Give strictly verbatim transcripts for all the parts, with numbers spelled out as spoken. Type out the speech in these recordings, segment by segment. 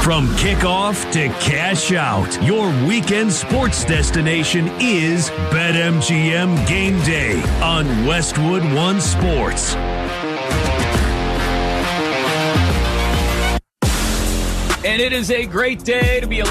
From kickoff to cash out, your weekend sports destination is BetMGM Game Day on Westwood One Sports. And it is a great day to be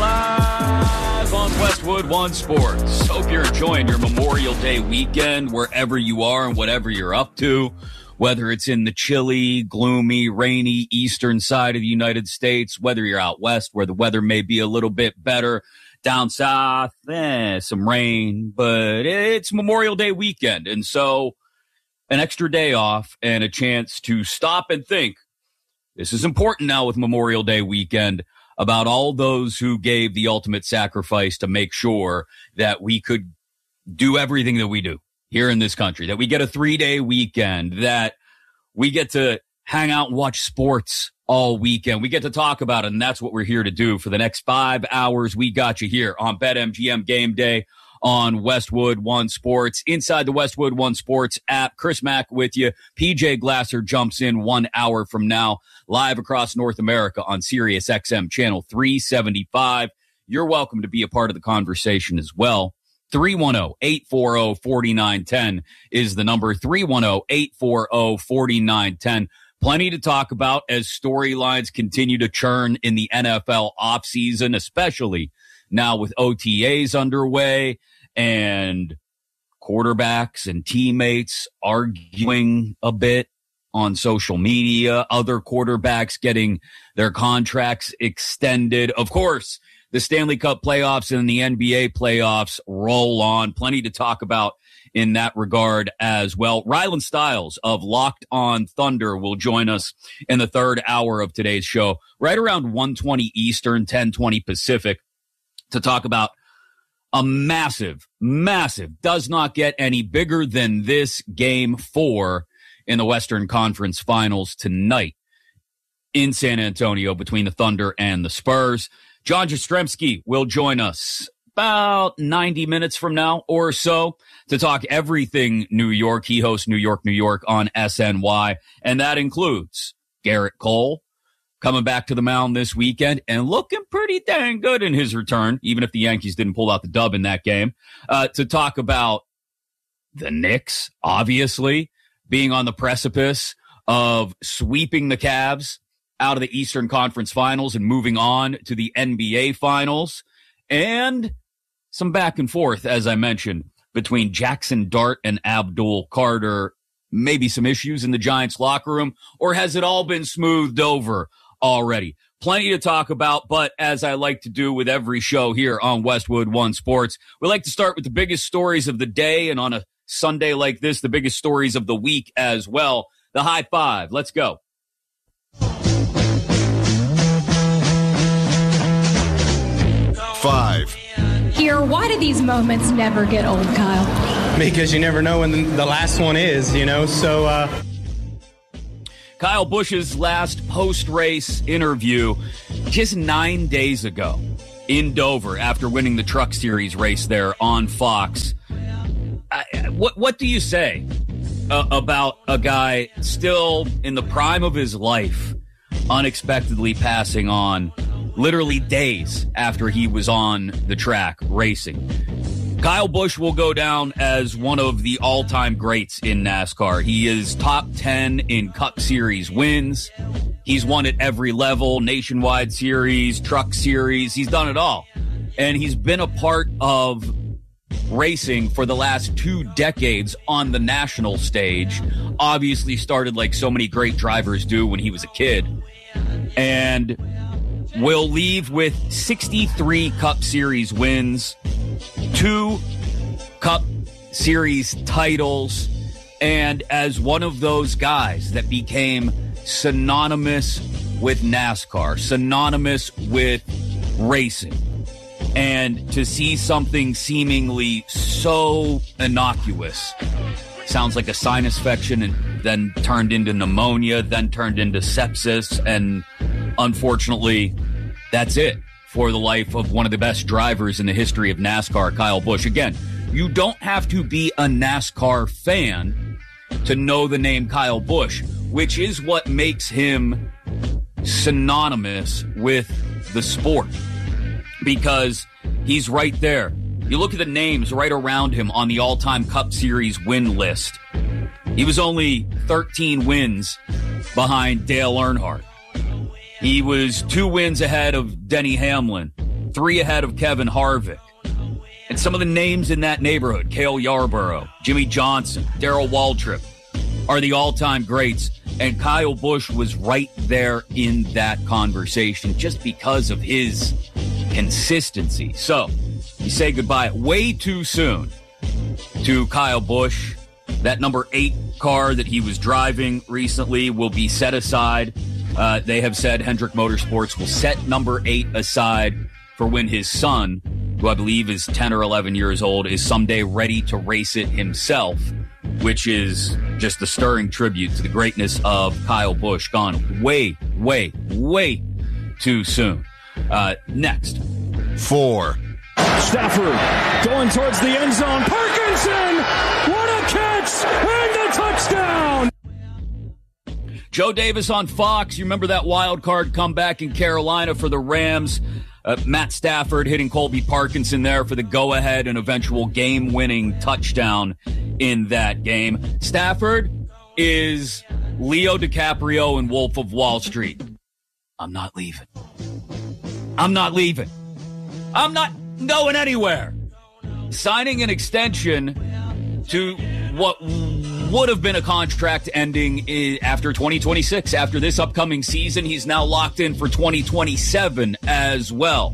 alive on Westwood One Sports. Hope you're enjoying your Memorial Day weekend wherever you are and whatever you're up to. Whether it's in the chilly, gloomy, rainy eastern side of the United States, whether you're out west where the weather may be a little bit better, down south, eh, some rain, but it's Memorial Day weekend. And so an extra day off and a chance to stop and think. This is important now with Memorial Day weekend about all those who gave the ultimate sacrifice to make sure that we could do everything that we do here in this country, that we get a three-day weekend, that we get to hang out and watch sports all weekend. We get to talk about it, and that's what we're here to do. For the next five hours, we got you here on BetMGM Game Day on Westwood One Sports. Inside the Westwood One Sports app, Chris Mack with you. P J Glasser jumps in one hour from now, live across North America on Sirius X M Channel three seventy-five. You're welcome to be a part of the conversation as well. three one zero, eight four zero, four nine one zero is the number. three one zero, eight four zero, four nine one zero. Plenty to talk about as storylines continue to churn in the N F L offseason, especially now with O T As underway and quarterbacks and teammates arguing a bit on social media, other quarterbacks getting their contracts extended. Of course, the Stanley Cup playoffs and the N B A playoffs roll on. Plenty to talk about in that regard as well. Rylan Stiles of Locked On Thunder will join us in the third hour of today's show, right around one twenty Eastern, ten twenty Pacific, to talk about a massive, massive, does not get any bigger than this game four in the Western Conference Finals tonight in San Antonio between the Thunder and the Spurs. John Jastrzemski will join us about ninety minutes from now or so to talk everything New York. He hosts New York, New York on S N Y, and that includes Garrett Cole coming back to the mound this weekend and looking pretty dang good in his return, even if the Yankees didn't pull out the dub in that game, uh, to talk about the Knicks, obviously, being on the precipice of sweeping the Cavs out of the Eastern Conference Finals and moving on to the N B A Finals, and some back and forth, as I mentioned, between Jackson Dart and Abdul Carter. Maybe some issues in the Giants locker room, or has it all been smoothed over already? Plenty to talk about, but as I like to do with every show here on Westwood One Sports, we like to start with the biggest stories of the day, and on a Sunday like this, the biggest stories of the week as well. The high five. Let's go. Five. Here, why do these moments never get old, Kyle? Because you never know when the last one is, you know, so... uh Kyle Busch's last post-race interview just nine days ago in Dover after winning the Truck Series race there on Fox. I, what, what do you say uh, about a guy still in the prime of his life unexpectedly passing on literally days after he was on the track racing? Kyle Busch will go down as one of the all-time greats in NASCAR. He is top ten in Cup Series wins. He's won at every level, Nationwide Series, Truck Series. He's done it all. And he's been a part of racing for the last two decades on the national stage. Obviously started like so many great drivers do when he was a kid. And will leave with sixty-three Cup Series wins, two Cup Series titles, and as one of those guys that became synonymous with NASCAR, synonymous with racing. And to see something seemingly so innocuous, sounds like a sinus infection and then turned into pneumonia, then turned into sepsis, and unfortunately, that's it for the life of one of the best drivers in the history of NASCAR, Kyle Busch. Again, you don't have to be a NASCAR fan to know the name Kyle Busch, which is what makes him synonymous with the sport because he's right there. You look at the names right around him on the all-time Cup Series win list. He was only thirteen wins behind Dale Earnhardt. He was two wins ahead of Denny Hamlin, three ahead of Kevin Harvick. And some of the names in that neighborhood, Cale Yarborough, Jimmy Johnson, Darrell Waltrip, are the all-time greats. And Kyle Busch was right there in that conversation just because of his consistency. So, you say goodbye way too soon to Kyle Busch. That number eight car that he was driving recently will be set aside. Uh, they have said Hendrick Motorsports will set number eight aside for when his son, who I believe is ten or eleven years old, is someday ready to race it himself, which is just a stirring tribute to the greatness of Kyle Busch, gone way, way, way too soon. Uh, next. Four. Stafford going towards the end zone. Parkinson! What a catch! And a touchdown! Joe Davis on Fox. You remember that wild card comeback in Carolina for the Rams? Uh, Matt Stafford hitting Colby Parkinson there for the go-ahead and eventual game-winning touchdown in that game. Stafford is Leo DiCaprio in Wolf of Wall Street. I'm not leaving. I'm not leaving. I'm not going anywhere. Signing an extension to what would have been a contract ending after twenty twenty-six. After this upcoming season, he's now locked in for twenty twenty-seven as well.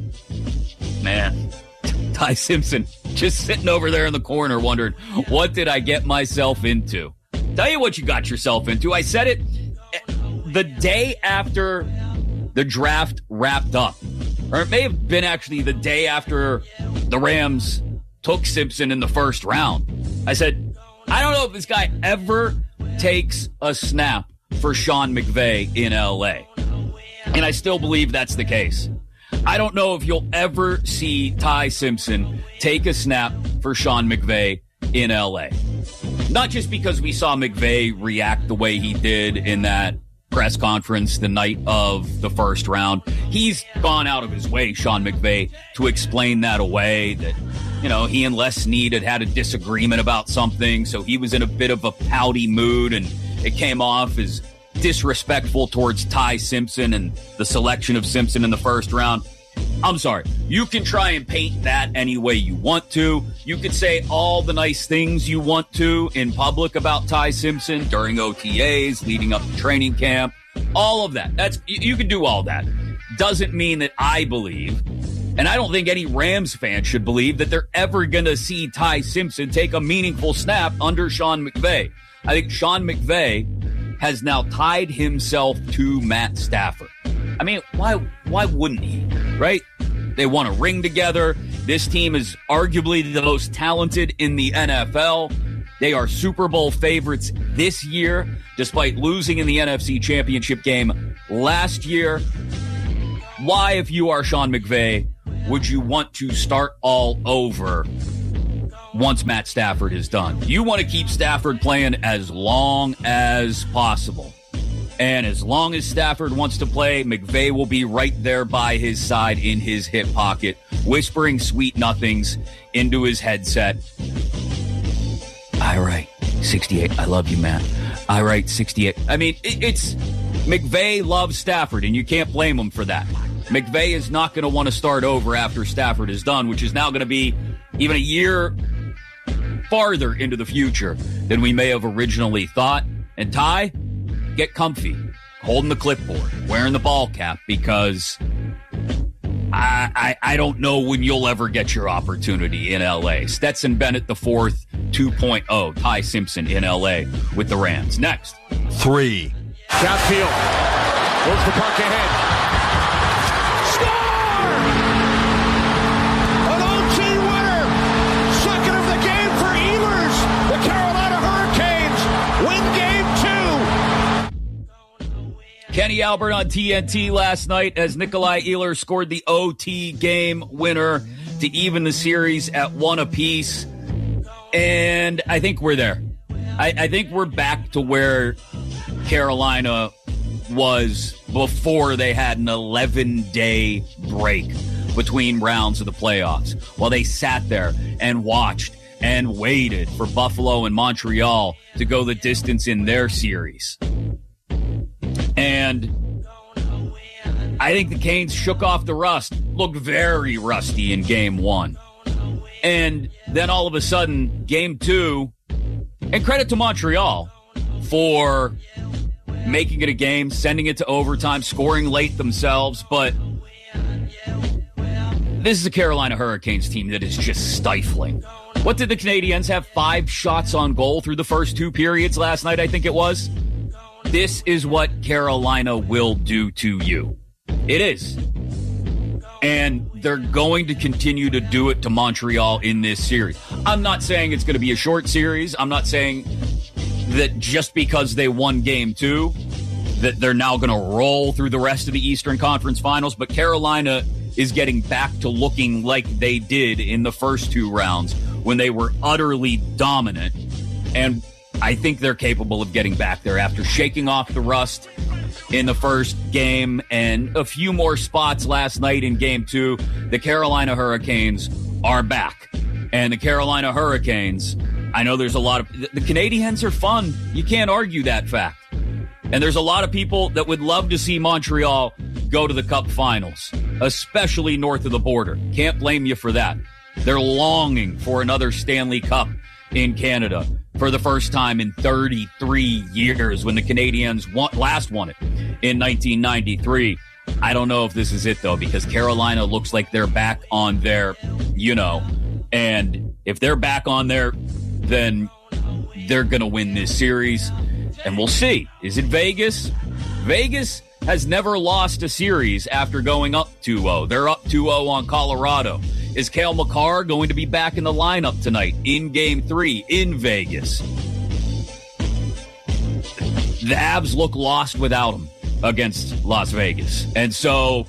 Man, Ty Simpson just sitting over there in the corner wondering, what did I get myself into? Tell you what you got yourself into. I said it the day after the draft wrapped up. Or it may have been actually the day after the Rams took Simpson in the first round. I said, I don't know if this guy ever takes a snap for Sean McVay in L A. And I still believe that's the case. I don't know if you'll ever see Ty Simpson take a snap for Sean McVay in L A. Not just because we saw McVay react the way he did in that press conference the night of the first round. He's gone out of his way, Sean McVay, to explain that away, that, you know, he and Les Snead had had a disagreement about something, so he was in a bit of a pouty mood, and it came off as disrespectful towards Ty Simpson and the selection of Simpson in the first round. I'm sorry. You can try and paint that any way you want to. You could say all the nice things you want to in public about Ty Simpson during O T As, leading up to training camp. All of that. That's you, you can do all that. Doesn't mean that I believe, and I don't think any Rams fan should believe, that they're ever going to see Ty Simpson take a meaningful snap under Sean McVay. I think Sean McVay has now tied himself to Matt Stafford. I mean, why why wouldn't he, right? They won a ring together. This team is arguably the most talented in the N F L. They are Super Bowl favorites this year, despite losing in the N F C Championship game last year. Why, if you are Sean McVay, would you want to start all over once Matt Stafford is done? You want to keep Stafford playing as long as possible. And as long as Stafford wants to play, McVay will be right there by his side in his hip pocket, whispering sweet nothings into his headset. I write sixty-eight. I love you, Matt. I write sixty-eight. I mean, it, it's McVay loves Stafford, and you can't blame him for that. McVay is not going to want to start over after Stafford is done, which is now going to be even a year farther into the future than we may have originally thought. And Ty, get comfy, holding the clipboard, wearing the ball cap, because I, I I don't know when you'll ever get your opportunity in L A. Stetson Bennett the fourth, two point oh, Ty Simpson in L A with the Rams. Next. Three. Downfield. Goes the puck ahead. Score! An O T winner. Second of the game for Ehlers. The Carolina Hurricanes win game two. Kenny Albert on T N T last night as Nikolai Ehlers scored the O T game winner to even the series at one apiece. And I think we're there. I, I think we're back to where Carolina was before they had an eleven-day break between rounds of the playoffs, while they sat there and watched and waited for Buffalo and Montreal to go the distance in their series. And I think the Canes shook off the rust, looked very rusty in game one. And then all of a sudden, game two, and credit to Montreal for making it a game, sending it to overtime, scoring late themselves, but this is a Carolina Hurricanes team that is just stifling. What did the Canadiens have? Five shots on goal through the first two periods last night, I think it was. This is what Carolina will do to you. It is. And they're going to continue to do it to Montreal in this series. I'm not saying it's going to be a short series. I'm not saying that just because they won game two, that they're now going to roll through the rest of the Eastern Conference Finals. But Carolina is getting back to looking like they did in the first two rounds when they were utterly dominant. And I think they're capable of getting back there after shaking off the rust in the first game and a few more spots last night in game two. The Carolina Hurricanes are back. And the Carolina Hurricanes, I know there's a lot of... The Canadiens are fun. You can't argue that fact. And there's a lot of people that would love to see Montreal go to the Cup Finals, especially north of the border. Can't blame you for that. They're longing for another Stanley Cup in Canada for the first time in thirty-three years when the Canadiens won, last won it in nineteen ninety-three. I don't know if this is it, though, because Carolina looks like they're back on their, you know, and if they're back on there, then they're going to win this series. And we'll see. Is it Vegas? Vegas has never lost a series after going up two oh. They're up two oh on Colorado. Is Cale Makar going to be back in the lineup tonight in game three in Vegas? The Avs look lost without him against Las Vegas. And so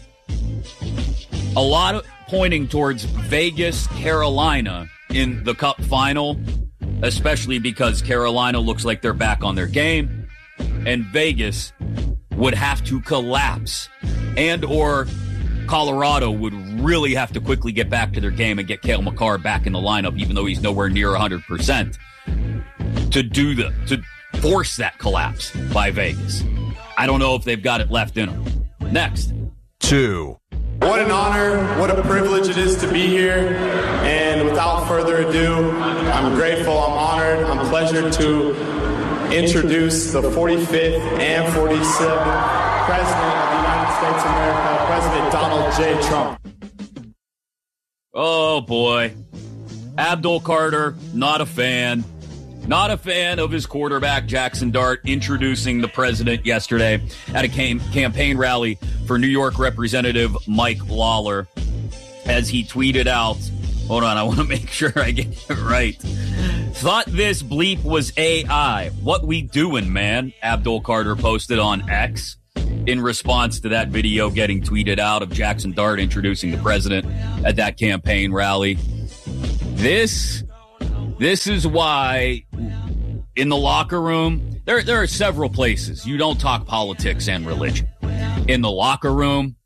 a lot of pointing towards Vegas, Carolina in the Cup final, especially because Carolina looks like they're back on their game, and Vegas would have to collapse, and or Colorado would really have to quickly get back to their game and get Cale Makar back in the lineup, even though he's nowhere near one hundred percent, to do the to force that collapse by Vegas. I don't know if they've got it left in them. Next. Two. What an honor, what a privilege it is to be here. And without further ado, I'm grateful, I'm honored, I'm pleasured to introduce the forty-fifth and forty-seventh President of the United States of America, President Donald J. Trump. Oh, boy. Abdul Carter, not a fan. Not a fan of his quarterback, Jackson Dart, introducing the president yesterday at a cam- campaign rally for New York Representative Mike Lawler, as he tweeted out, hold on, I want to make sure I get it right. Thought this bleep was A I. What we doing, man? Abdul Carter posted on X in response to that video getting tweeted out of Jackson Dart introducing the president at that campaign rally. This... This is why in the locker room, there, there are several places you don't talk politics and religion. In the locker room,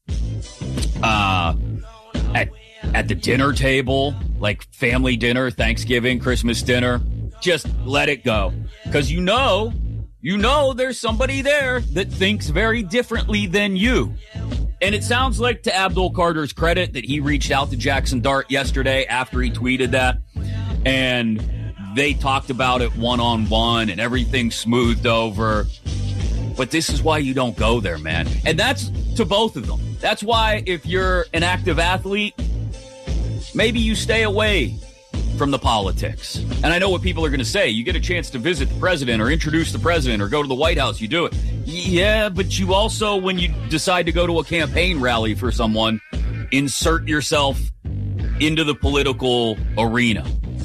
uh, at, at the dinner table, like family dinner, Thanksgiving, Christmas dinner, just let it go. Because you know, you know there's somebody there that thinks very differently than you. And it sounds like, to Abdul Carter's credit, that he reached out to Jackson Dart yesterday after he tweeted that. And they talked about it one-on-one and everything smoothed over. But this is why you don't go there, man. And that's to both of them. That's why if you're an active athlete, maybe you stay away from the politics. And I know what people are going to say. You get a chance to visit the president or introduce the president or go to the White House, you do it. Yeah, but you also, when you decide to go to a campaign rally for someone, insert yourself into the political arena.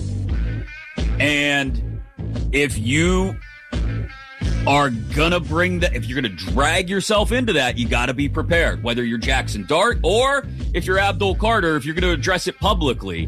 And if you are gonna bring that, if you're gonna drag yourself into that, you gotta be prepared. Whether you're Jackson Dart or if you're Abdul Carter, if you're gonna address it publicly,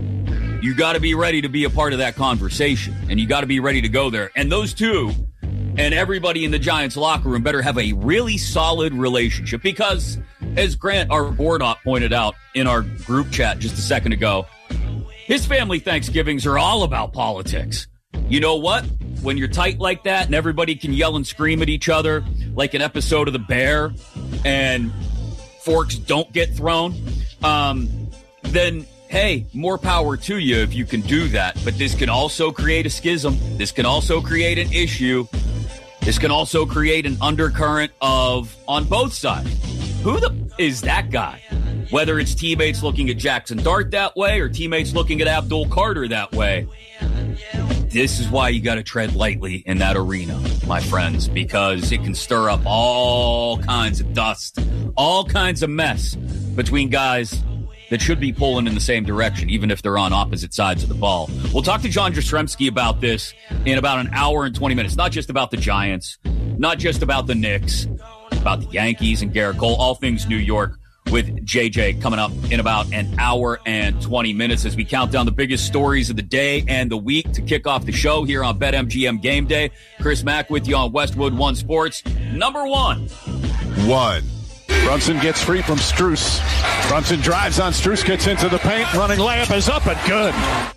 you gotta be ready to be a part of that conversation. And you gotta be ready to go there. And those two And everybody in the Giants locker room better have a really solid relationship because, as Grant, our board op, pointed out in our group chat just a second ago, his family Thanksgivings are all about politics. You know what? When you're tight like that and everybody can yell and scream at each other like an episode of The Bear and forks don't get thrown, um, then, hey, more power to you if you can do that. But this can also create a schism. This can also create an issue. This can also create an undercurrent of, on both sides, who the is that guy? Whether it's teammates looking at Jackson Dart that way or teammates looking at Abdul Carter that way, this is why you got to tread lightly in that arena, my friends, because it can stir up all kinds of dust, all kinds of mess between guys that should be pulling in the same direction, even if they're on opposite sides of the ball. We'll talk to John Jastrzemski about this in about an hour and twenty minutes. Not just about the Giants, not just about the Knicks, about the Yankees and Garrett Cole, all things New York with J J coming up in about an hour and twenty minutes as we count down the biggest stories of the day and the week to kick off the show here on BetMGM Game Day. Chris Mack with you on Westwood One Sports. Number one. One. Brunson gets free from Strus. Brunson drives on Strus, gets into the paint. Running layup is up and good.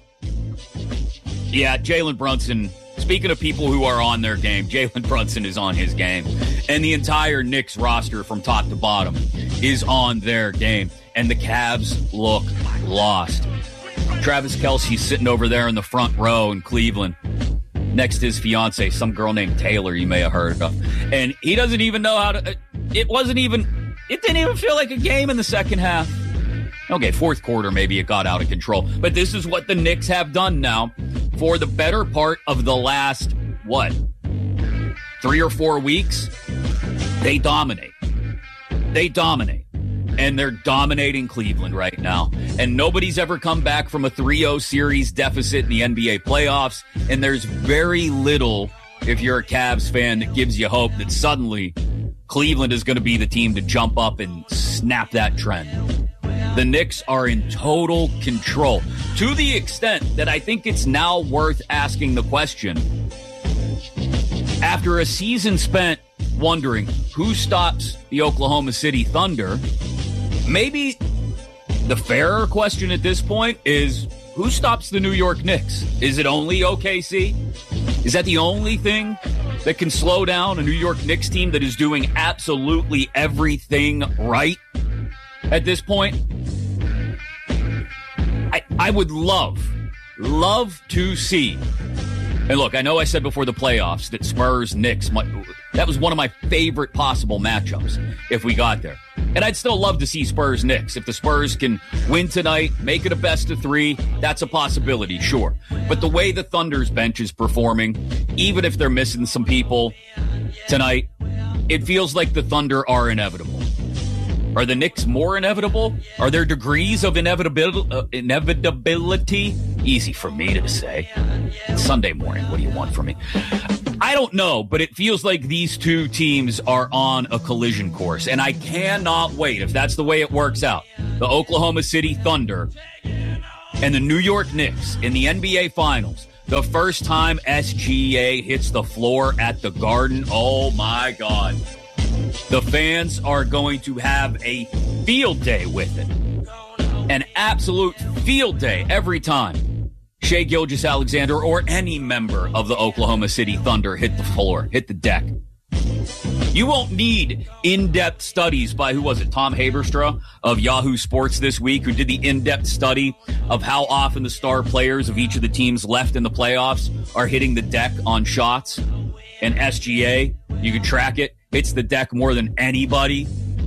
Yeah, Jalen Brunson. Speaking of people who are on their game, Jalen Brunson is on his game. And the entire Knicks roster from top to bottom is on their game. And the Cavs look lost. Travis Kelce's sitting over there in the front row in Cleveland next to his fiance, some girl named Taylor you may have heard of. And he doesn't even know how to... It wasn't even... It didn't even feel like a game in the second half. Okay, fourth quarter, maybe it got out of control. But this is what the Knicks have done now for the better part of the last, what, three or four weeks? They dominate. They dominate. And they're dominating Cleveland right now. And nobody's ever come back from a three oh series deficit in the N B A playoffs. And there's very little, if you're a Cavs fan, that gives you hope that suddenly Cleveland is going to be the team to jump up and snap that trend. The Knicks are in total control to the extent that I think it's now worth asking the question, after a season spent wondering who stops the Oklahoma City Thunder, maybe the fairer question at this point is who stops the New York Knicks? Is it only O K C? Is that the only thing that can slow down a New York Knicks team that is doing absolutely everything right at this point? I, I would love, love to see. And look, I know I said before the playoffs that Spurs-Knicks, that was one of my favorite possible matchups if we got there. And I'd still love to see Spurs-Knicks. If the Spurs can win tonight, make it a best of three, that's a possibility, sure. But the way the Thunder's bench is performing, even if they're missing some people tonight, it feels like the Thunder are inevitable. Are the Knicks more inevitable? Are there degrees of inevitability? Uh, inevitability? Easy for me to say. It's Sunday morning. What do you want from me? I don't know, but it feels like these two teams are on a collision course, and I cannot wait, if that's the way it works out, the Oklahoma City Thunder and the New York Knicks in the N B A Finals, the first time S G A hits the floor at the Garden. Oh, my God. The fans are going to have a field day with it. An absolute field day every time Shai Gilgeous-Alexander or any member of the Oklahoma City Thunder hit the floor, hit the deck. You won't need in-depth studies by, who was it, Tom Haberstra of Yahoo Sports this week, who did the in-depth study of how often the star players of each of the teams left in the playoffs are hitting the deck on shots. And S G A, you can track it, hits the deck more than anybody.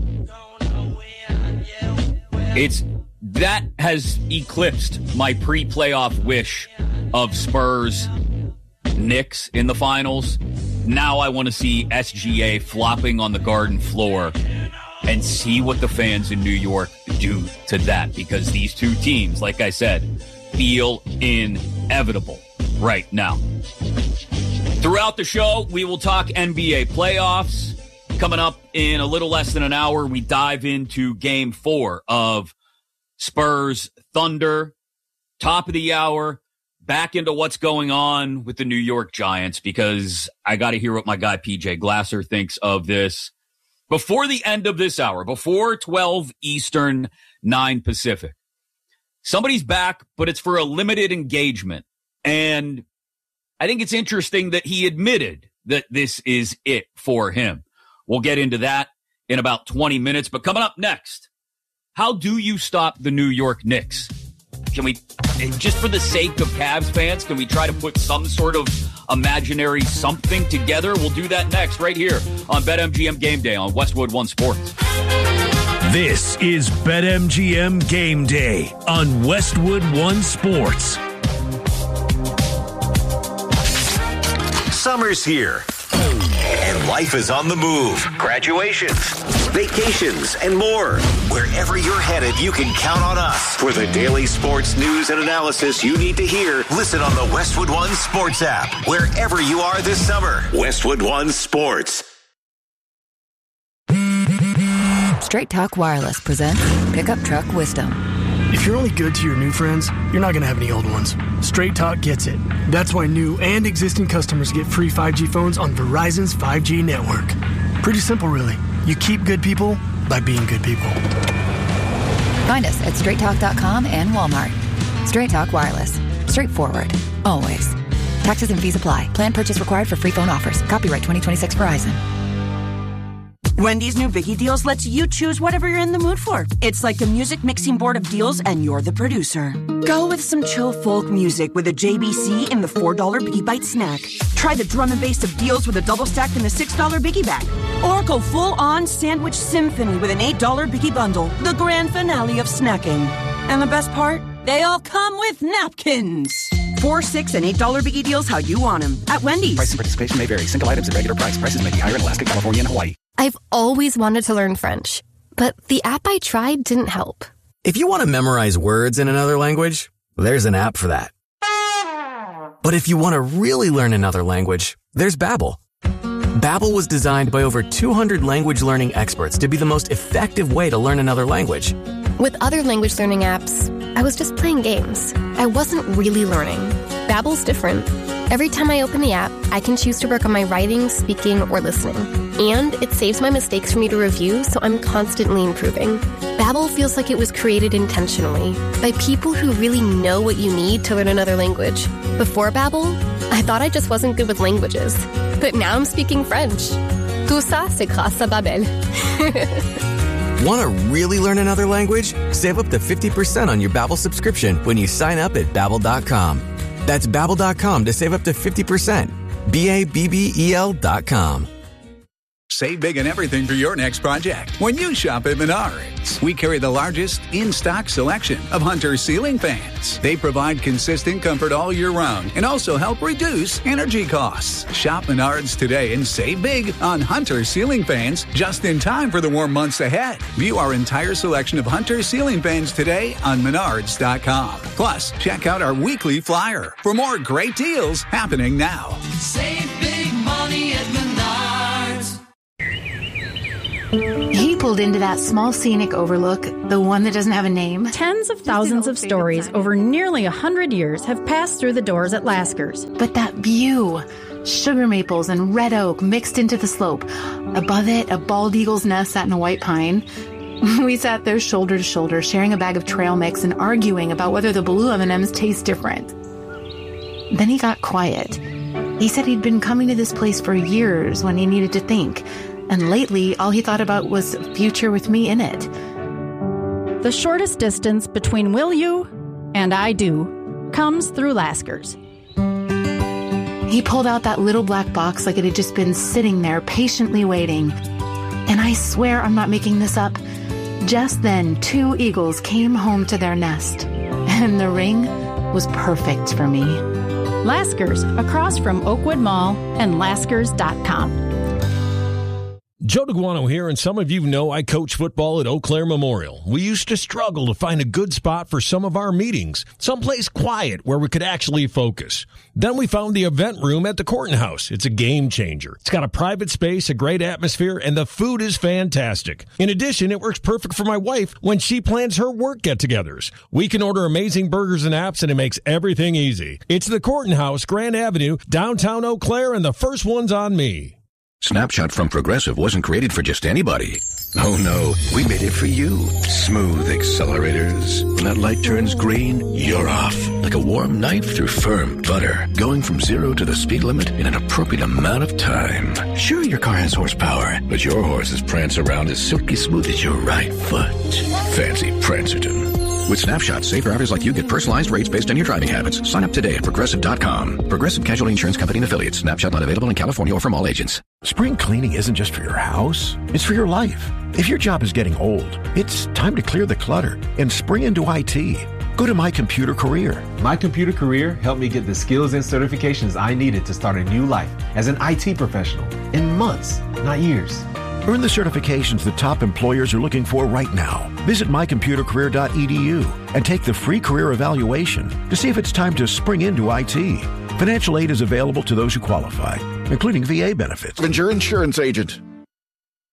It's that has eclipsed my pre-playoff wish of Spurs Knicks in the finals. Now I want to see S G A flopping on the Garden floor and see what the fans in New York do to that, because these two teams, like I said, feel inevitable right now. Throughout the show, we will talk N B A playoffs. Coming up in a little less than an hour, we dive into game four of Spurs Thunder. Top of the hour, back into what's going on with the New York Giants because I got to hear what my guy P J Glasser thinks of this. Before the end of this hour, before twelve Eastern, nine Pacific, somebody's back, but it's for a limited engagement. And I think it's interesting that he admitted that this is it for him. We'll get into that in about twenty minutes. But coming up next, how do you stop the New York Knicks? Can we, just for the sake of Cavs fans, can we try to put some sort of imaginary something together? We'll do that next right here on BetMGM Game Day on Westwood One Sports. This is BetMGM Game Day on Westwood One Sports. Summer's here, and life is on the move. Graduations, vacations, and more. Wherever you're headed, you can count on us. For the daily sports news and analysis you need to hear, listen on the Westwood One Sports app. Wherever you are this summer, Westwood One Sports. Straight Talk Wireless presents Pickup Truck Wisdom. If you're only good to your new friends, you're not going to have any old ones. Straight Talk gets it. That's why new and existing customers get free five G phones on Verizon's five G network. Pretty simple, really. You keep good people by being good people. Find us at straight talk dot com and Walmart. Straight Talk Wireless. Straightforward. Always. Taxes and fees apply. Plan purchase required for free phone offers. Copyright twenty twenty-six Verizon. Wendy's new Biggie Deals lets you choose whatever you're in the mood for. It's like a music mixing board of deals, and you're the producer. Go with some chill folk music with a J B C in the four dollar Biggie Bite snack. Try the drum and bass of deals with a double stack in the six dollar Biggie Bag. Or go full-on sandwich symphony with an eight dollar Biggie Bundle, the grand finale of snacking. And the best part? They all come with napkins. Four, six, and eight dollar Biggie Deals how you want them at Wendy's. Price and participation may vary. Single items at regular price. Prices may be higher in Alaska, California, and Hawaii. I've always wanted to learn French, but the app I tried didn't help. If you want to memorize words in another language, there's an app for that. But if you want to really learn another language, there's Babbel. Babbel was designed by over two hundred language learning experts to be the most effective way to learn another language. With other language learning apps, I was just playing games. I wasn't really learning. Babbel's different. Every time I open the app, I can choose to work on my writing, speaking, or listening. And it saves my mistakes for me to review, so I'm constantly improving. Babbel feels like it was created intentionally by people who really know what you need to learn another language. Before Babbel, I thought I just wasn't good with languages. But now I'm speaking French. Tout ça, c'est grâce à Babbel. Want to really learn another language? Save up to fifty percent on your Babbel subscription when you sign up at Babbel dot com. That's Babbel dot com to save up to fifty percent. B A B B E L dot com. Save big on everything for your next project when you shop at Menards. We carry the largest in-stock selection of Hunter ceiling fans. They provide consistent comfort all year round and also help reduce energy costs. Shop Menards today and save big on Hunter ceiling fans just in time for the warm months ahead. View our entire selection of Hunter ceiling fans today on Menards dot com. Plus, check out our weekly flyer for more great deals happening now. Save big money at Menards. He pulled into that small scenic overlook, the one that doesn't have a name. Tens of thousands of stories over nearly a hundred years have passed through the doors at Lasker's. But that view, sugar maples and red oak mixed into the slope. Above it, a bald eagle's nest sat in a white pine. We sat there shoulder to shoulder, sharing a bag of trail mix and arguing about whether the blue M and M's taste different. Then he got quiet. He said he'd been coming to this place for years when he needed to think. And lately, all he thought about was a future with me in it. The shortest distance between will you and I do comes through Lasker's. He pulled out that little black box like it had just been sitting there patiently waiting. And I swear I'm not making this up. Just then, two eagles came home to their nest. And the ring was perfect for me. Lasker's, across from Oakwood Mall and Laskers dot com. Joe DeGuano here, and some of you know I coach football at Eau Claire Memorial. We used to struggle to find a good spot for some of our meetings, someplace quiet where we could actually focus. Then we found the event room at the Corton House. It's a game changer. It's got a private space, a great atmosphere, and the food is fantastic. In addition, it works perfect for my wife when she plans her work get-togethers. We can order amazing burgers and apps, and it makes everything easy. It's the Corton House, Grand Avenue, downtown Eau Claire, and the first one's on me. Snapshot from Progressive wasn't created for just anybody. Oh no, we made it for you. Smooth accelerators. When that light turns green, you're off. Like a warm knife through firm butter. Going from zero to the speed limit in an appropriate amount of time. Sure, your car has horsepower, but your horses prance around as silky smooth as your right foot. Fancy Prancerton. With Snapshot, safe drivers like you get personalized rates based on your driving habits. Sign up today at Progressive dot com. Progressive Casualty Insurance Company and Affiliates. Snapshot not available in California or from all agents. Spring cleaning isn't just for your house. It's for your life. If your job is getting old, it's time to clear the clutter and spring into I T. Go to My Computer Career. My Computer Career helped me get the skills and certifications I needed to start a new life as an I T professional in months, not years. Earn the certifications the top employers are looking for right now. Visit my computer career dot e d u and take the free career evaluation to see if it's time to spring into I T. Financial aid is available to those who qualify, including V A benefits. And your insurance agent.